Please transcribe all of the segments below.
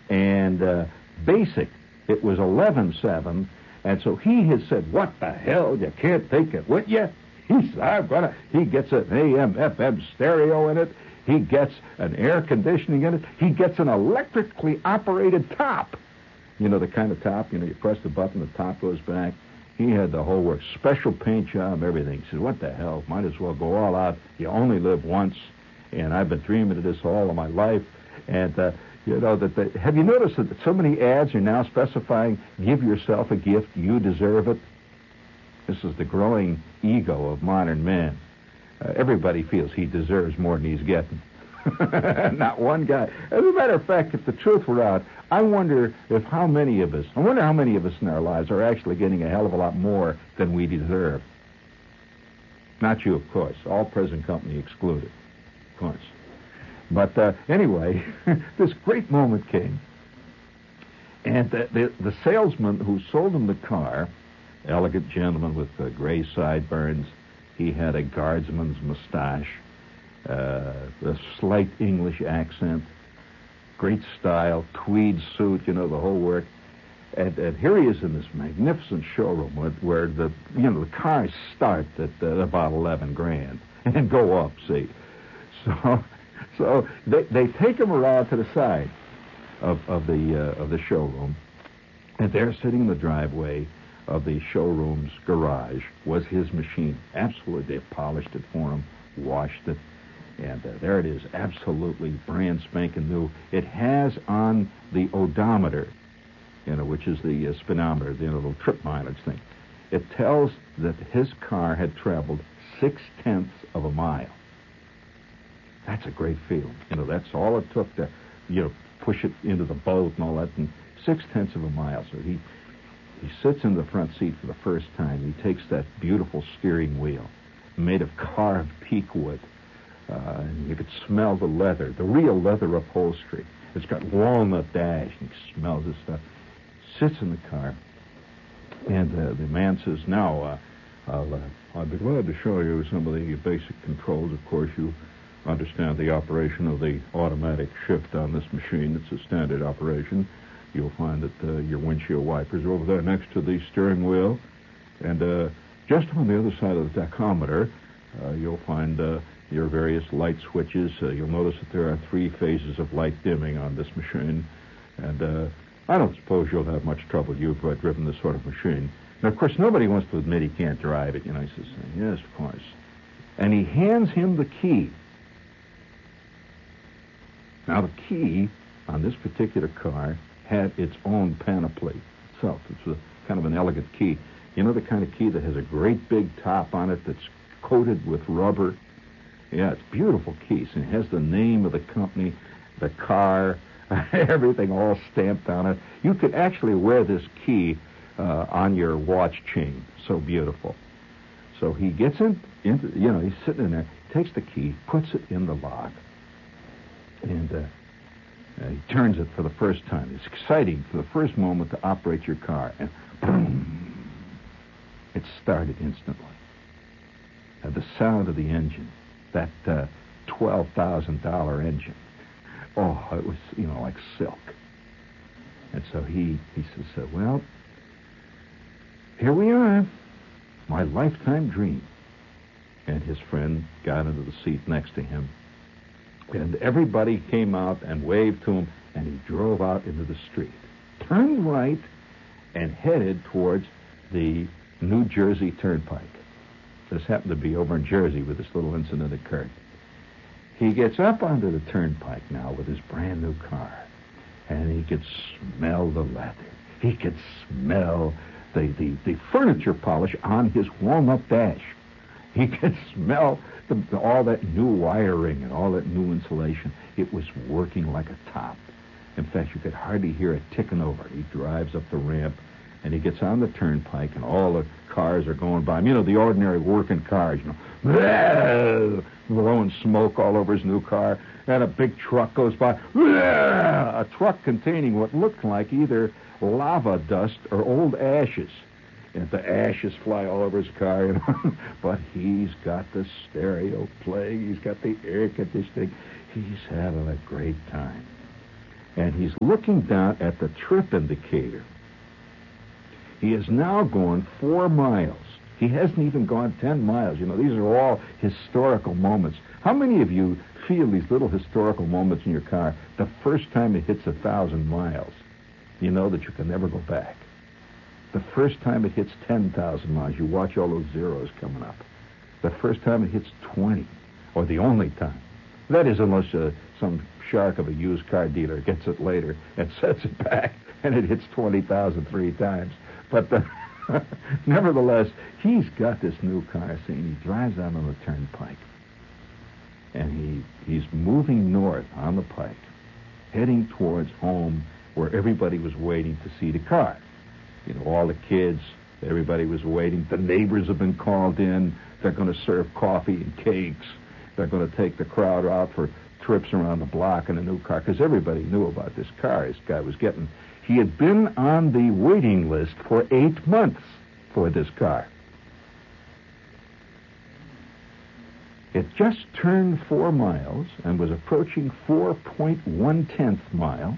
And basic, it was 11.7. And so he has said, what the hell, you can't take it with you? He said, he gets an AM, FM stereo in it. He gets an air conditioning in it. He gets an electrically operated top. You know, the kind of top, you press the button, the top goes back. He had the whole work, special paint job, everything. He said, what the hell, might as well go all out. You only live once, and I've been dreaming of this all of my life. And, have you noticed that so many ads are now specifying, give yourself a gift, you deserve it? This is the growing ego of modern men. Everybody feels he deserves more than he's getting. Not one guy. As a matter of fact, if the truth were out, I wonder how many of us in our lives are actually getting a hell of a lot more than we deserve. Not you, of course. All present company excluded, of course. But anyway, this great moment came. And the salesman who sold him the car, elegant gentleman with gray sideburns, he had a guardsman's mustache, a slight English accent, great style, tweed suit, the whole work. And here he is in this magnificent showroom where the cars start at about $11,000 and go up. See, so they take him around to the side of the showroom, and there, sitting in the driveway of the showroom's garage, was his machine. Absolutely, they polished it for him, washed it. And there it is, absolutely brand spanking new. It has on the odometer, which is the speedometer, the little trip mileage thing. It tells that his car had traveled 0.6 of a mile. That's a great feeling. That's all it took to, push it into the boat and all that. And 0.6 of a mile. So he sits in the front seat for the first time. He takes that beautiful steering wheel made of carved teak wood. And you could smell the leather, the real leather upholstery. It's got walnut dash, and he smells this stuff. Sits in the car, and the man says, now, I'll be glad to show you some of the basic controls. Of course, you understand the operation of the automatic shift on this machine. It's a standard operation. You'll find that your windshield wipers are over there next to the steering wheel. And just on the other side of the tachometer, you'll find your various light switches. You'll notice that there are 3 phases of light dimming on this machine. And I don't suppose you'll have much trouble. You've driven this sort of machine. Now, of course, nobody wants to admit he can't drive it. He says, yes, of course. And he hands him the key. Now, the key on this particular car had its own panoply itself. It's a kind of an elegant key. The kind of key that has a great big top on it that's coated with rubber. Yeah, it's beautiful keys. And it has the name of the company, the car, everything all stamped on it. You could actually wear this key on your watch chain. So beautiful. So he gets into he's sitting in there, takes the key, puts it in the lock, and he turns it for the first time. It's exciting for the first moment to operate your car. And boom, it started instantly. The sound of the engine, that $12,000 engine. Oh, it was, like silk. And so he says, well, here we are, my lifetime dream. And his friend got into the seat next to him. And everybody came out and waved to him, and he drove out into the street, turned right, and headed towards the New Jersey Turnpike. This happened to be over in Jersey where this little incident occurred. He gets up onto the turnpike now with his brand new car, and he could smell the leather. He could smell the furniture polish on his walnut dash. He could smell all that new wiring and all that new insulation. It was working like a top. In fact, you could hardly hear it ticking over. He drives up the ramp, and he gets on the turnpike, and all the cars are going by him. The ordinary working cars, blowing smoke all over his new car, and a big truck goes by, a truck containing what looked like either lava dust or old ashes. And the ashes fly all over his car, but he's got the stereo playing, he's got the air conditioning, he's having a great time. and he's looking down at the trip indicator. He is now going 4 miles. He hasn't even gone 10 miles. You know, these are all historical moments. How many of you feel these little historical moments in your car the first time it hits 1,000 miles? You know that you can never go back. The first time it hits 10,000 miles, you watch all those zeros coming up. The first time it hits 20, or the only time. That is, unless some shark of a used car dealer gets it later and sets it back, and it hits 20,000 3 times. But nevertheless, he's got this new car, see, and he drives out on the turnpike. And he's moving north on the pike, heading towards home where everybody was waiting to see the car. You know, all the kids, everybody was waiting. The neighbors have been called in. They're going to serve coffee and cakes. They're going to take the crowd out for trips around the block in a new car, because everybody knew about this car this guy was getting. He had been on the waiting list for 8 months for this car. It just turned 4 miles and was approaching 4.1 mile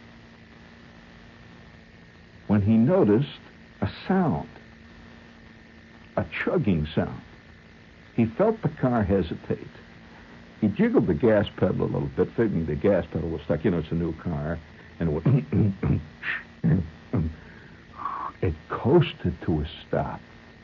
when he noticed a sound, a chugging sound. He felt the car hesitate. He jiggled the gas pedal a little bit, thinking the gas pedal was stuck. You know, it's a new car. And it coasted to a stop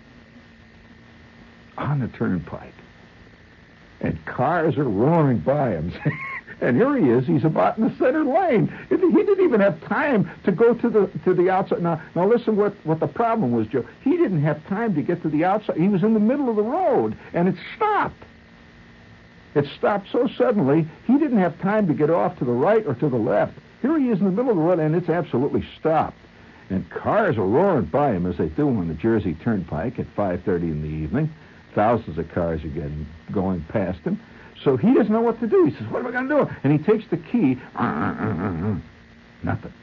on the turnpike. And cars are roaring by him. And here he is. He's about in the center lane. He didn't even have time to go to the outside. Now listen what the problem was, Joe. He didn't have time to get to the outside. He was in the middle of the road, and it stopped. It stopped so suddenly, he didn't have time to get off to the right or to the left. Here he is in the middle of the road, and it's absolutely stopped. And cars are roaring by him, as they do on the Jersey Turnpike at 5:30 in the evening. Thousands of cars are going past him. So he doesn't know what to do. He says, what am I going to do? And he takes the key. Nothing.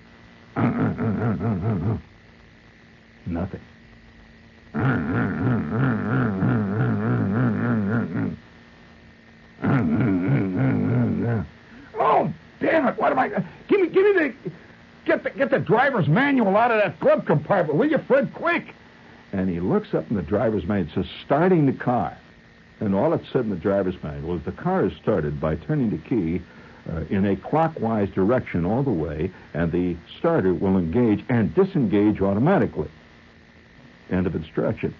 Nothing. Oh, damn it! What am I? Give me the get the driver's manual out of that glove compartment, will you, Fred? Quick! And he looks up in the driver's manual. It says starting the car, and all it said in the driver's manual was the car is started by turning the key in a clockwise direction all the way, and the starter will engage and disengage automatically. End of instruction.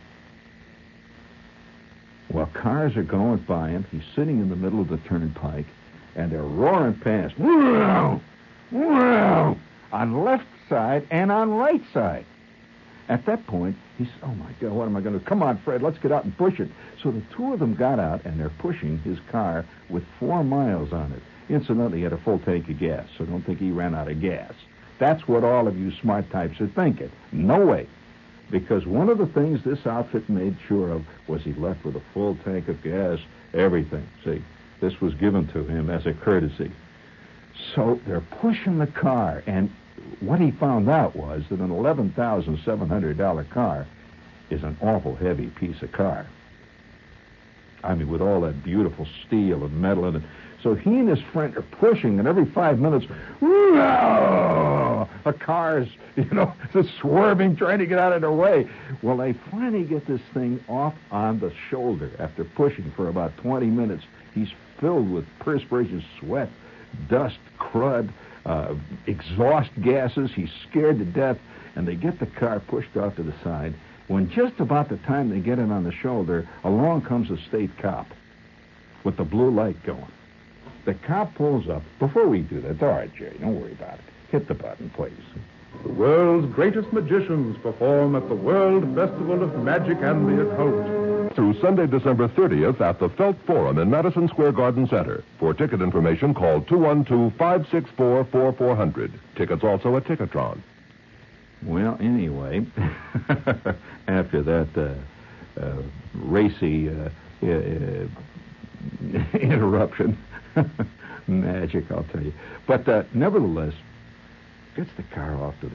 Well, cars are going by him. He's sitting in the middle of the turnpike, and they're roaring past. Wow! Wow! On left side and on right side. At that point, he said, oh, my God, what am I going to do? Come on, Fred, let's get out and push it. So the two of them got out, and they're pushing his car with 4 miles on it. Incidentally, he had a full tank of gas, so don't think he ran out of gas. That's what all of you smart types are thinking. No way. Because one of the things this outfit made sure of was he left with a full tank of gas, everything. See, this was given to him as a courtesy. So they're pushing the car, and what he found out was that an $11,700 car is an awful heavy piece of car. I mean, with all that beautiful steel and metal in it. So he and his friend are pushing, and every 5 minutes, a car's, just swerving, trying to get out of their way. Well, they finally get this thing off on the shoulder after pushing for about 20 minutes. He's filled with perspiration, sweat, dust, crud, exhaust gases. He's scared to death, and they get the car pushed off to the side. When just about the time they get it on the shoulder, along comes a state cop with the blue light going. The cop pulls up. Before we do that, all right, Jerry, don't worry about it. Hit the button, please. The world's greatest magicians perform at the World Festival of Magic and the Occult. Through Sunday, December 30th at the Felt Forum in Madison Square Garden Center. For ticket information, call 212-564-4400. Tickets also at Ticketron. Well, anyway, after that racy interruption, magic, I'll tell you. But nevertheless, gets the car off to the...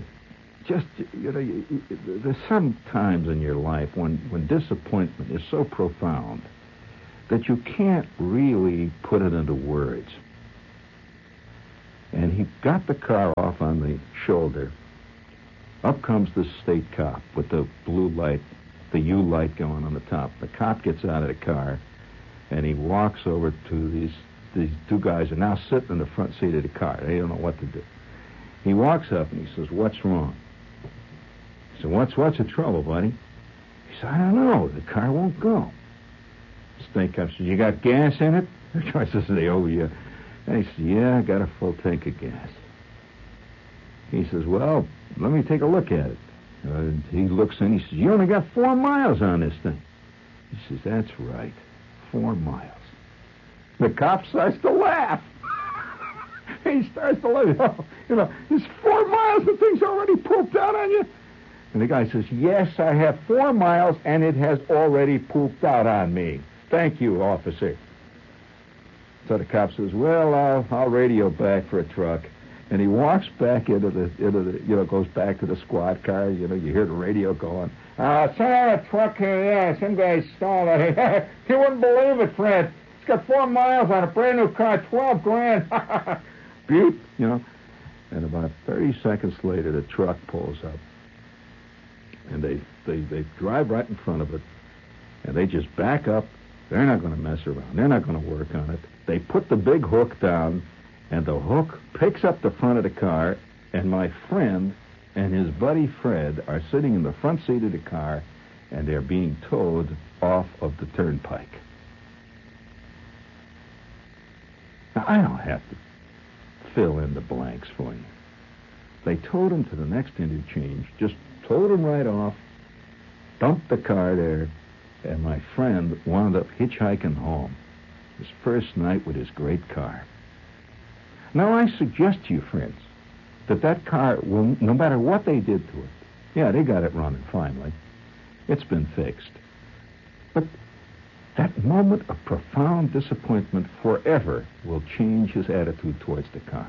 there's some times in your life when disappointment is so profound that you can't really put it into words. And he got the car off on the shoulder. Up comes the state cop with the blue light, the U light going on the top. The cop gets out of the car, and he walks over to these two guys who are now sitting in the front seat of the car. They don't know what to do. He walks up and he says, "What's wrong?" He said, What's the trouble, buddy?" He said, "I don't know. The car won't go." The state cop says, "You got gas in it?" The guy says, "Oh, yeah." And he says, "Yeah, I got a full tank of gas." He says, "Well, let me take a look at it." He looks in. He says, "You only got 4 miles on this thing." He says, "That's right, 4 miles." The cop starts to laugh. He starts to laugh. It's 4 miles. The thing's already pooped out on you. And the guy says, "Yes, I have 4 miles, and it has already pooped out on me. Thank you, officer." So the cop says, "Well, I'll radio back for a truck." And he walks back into the goes back to the squad car. You hear the radio going. "Send out a truck here, yeah. Some guy's stalled it. You wouldn't believe it, Fred. It's got 4 miles on a brand new car, 12 grand. Beep, And about 30 seconds later, the truck pulls up. And they drive right in front of it. And they just back up. They're not going to mess around. They're not going to work on it. They put the big hook down, and the hook picks up the front of the car, and my friend and his buddy Fred are sitting in the front seat of the car, and they're being towed off of the turnpike. Now, I don't have to fill in the blanks for you. They towed him to the next interchange, just towed him right off, dumped the car there, and my friend wound up hitchhiking home, his first night with his great car. Now, I suggest to you, friends, that car will, no matter what they did to it, yeah, they got it running finally. It's been fixed. But that moment of profound disappointment forever will change his attitude towards the car.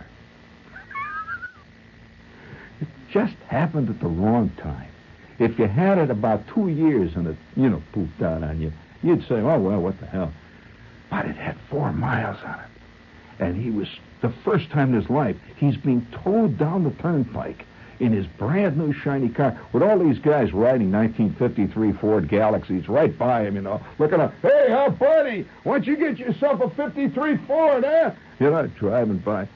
It just happened at the wrong time. If you had it about 2 years and it, pooped out on you, you'd say, "Oh, well, what the hell?" But it had 4 miles on it. And he was, the first time in his life, he's being towed down the turnpike in his brand new shiny car with all these guys riding 1953 Ford Galaxies right by him, looking up, "Hey, buddy, why don't you get yourself a 53 Ford, eh?" Driving by.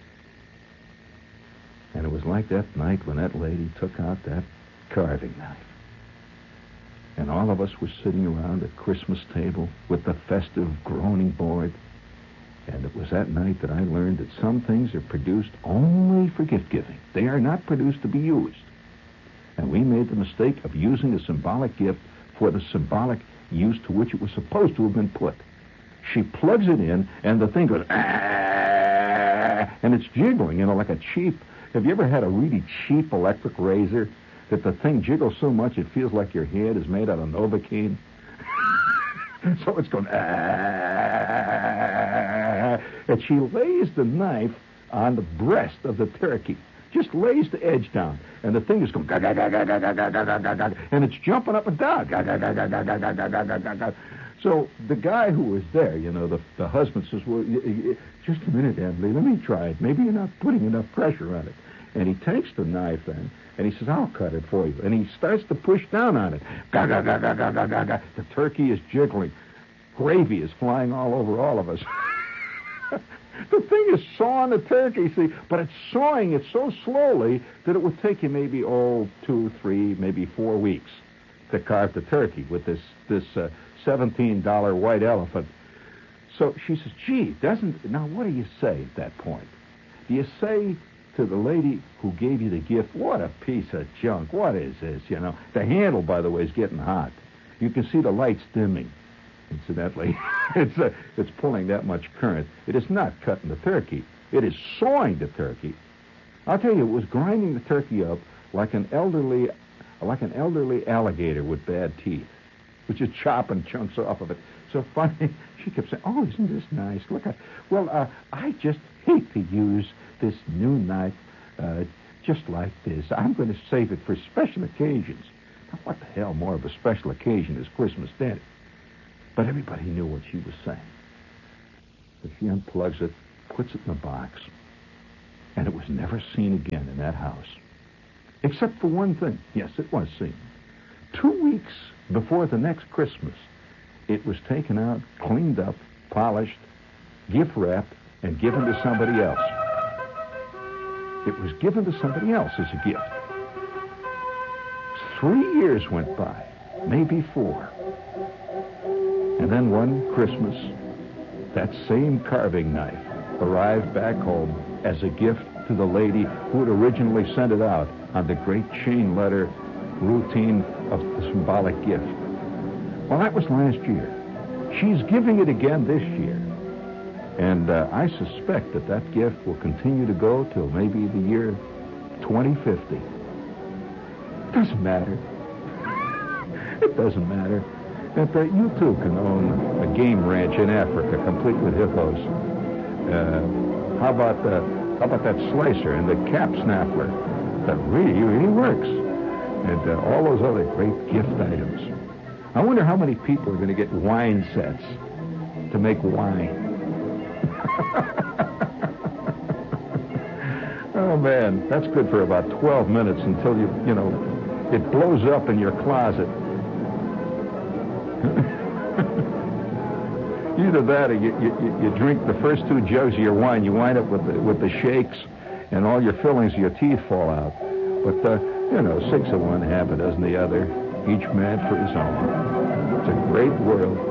And it was like that night when that lady took out that carving knife. And all of us were sitting around a Christmas table with the festive groaning board. And it was that night that I learned that some things are produced only for gift-giving. They are not produced to be used. And we made the mistake of using a symbolic gift for the symbolic use to which it was supposed to have been put. She plugs it in, and the thing goes, and it's jiggling, like a cheap... Have you ever had a really cheap electric razor that the thing jiggles so much it feels like your hand is made out of Novocaine? So it's going, and she lays the knife on the breast of the turkey. Just lays the edge down. And the thing is going, and it's jumping up and down. So the guy who was there, the husband says, "Well, just a minute, Emily, let me try it. Maybe you're not putting enough pressure on it." And he takes the knife then, and he says, "I'll cut it for you." And he starts to push down on it. The turkey is jiggling. Gravy is flying all over all of us. The thing is sawing the turkey, see, but it's sawing it so slowly that it would take you maybe, 2, 3, maybe 4 weeks to carve the turkey with this $17 white elephant. So she says, "Gee, now what do you say at that point? Do you say to the lady who gave you the gift, 'What a piece of junk, what is this?' The handle, by the way, is getting hot. You can see the lights dimming. Incidentally, it's pulling that much current. It is not cutting the turkey. It is sawing the turkey. I'll tell you, it was grinding the turkey up like an elderly alligator with bad teeth, which is chopping chunks off of it. So finally, she kept saying, "Oh, isn't this nice? Look, I just hate to use this new knife just like this. I'm going to save it for special occasions." Now, what the hell more of a special occasion is Christmas dinner? But everybody knew what she was saying. But she unplugs it, puts it in the box, And it was never seen again in that house. Except for one thing. Yes, it was seen. 2 weeks before the next Christmas, it was taken out, cleaned up, polished, gift wrapped, and given to somebody else. It was given to somebody else as a gift. 3 years went by, maybe 4. And then one Christmas, that same carving knife arrived back home as a gift to the lady who had originally sent it out on the great chain letter routine of the symbolic gift. Well, that was last year. She's giving it again this year. And I suspect that gift will continue to go till maybe the year 2050. Doesn't matter. It doesn't matter. But you too can own a game ranch in Africa, complete with hippos. How about that slicer and the cap snaffler that really works, and all those other great gift items. I wonder how many people are going to get wine sets to make wine. Oh man, that's good for about 12 minutes until you know, it blows up in your closet. Either that or you drink the first 2 jugs of your wine, you wind up with the shakes, and all your fillings of your teeth fall out. But, 6 of one, half a dozen the other, each man for his own. It's a great world.